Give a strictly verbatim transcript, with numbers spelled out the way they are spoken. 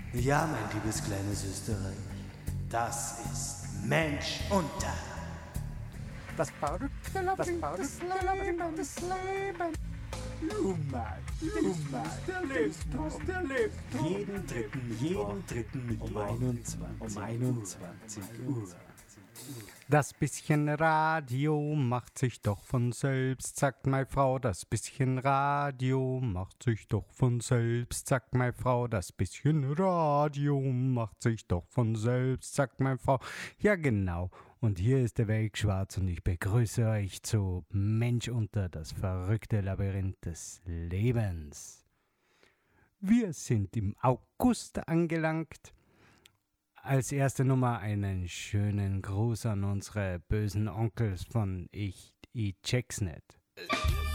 Ja, mein liebes kleines Österreich, das ist Mensch unter. Das verrückte Labyrinth des Lebens, Leben. Lummer, Lummer, der Lebensdurst, der Lebensdurst. Jeden dritten, jeden dritten Mittwoch um einundzwanzig, um einundzwanzig Uhr. Das bisschen Radio macht sich doch von selbst, sagt meine Frau. Das bisschen Radio macht sich doch von selbst, sagt meine Frau. Das bisschen Radio macht sich doch von selbst, sagt meine Frau. Ja, genau. Und hier ist der Weltschwarz und ich begrüße euch zu Mensch unter, das verrückte Labyrinth des Lebens. Wir sind im August angelangt. Als erste Nummer einen schönen Gruß an unsere bösen Onkels von Ich, ich check's nicht.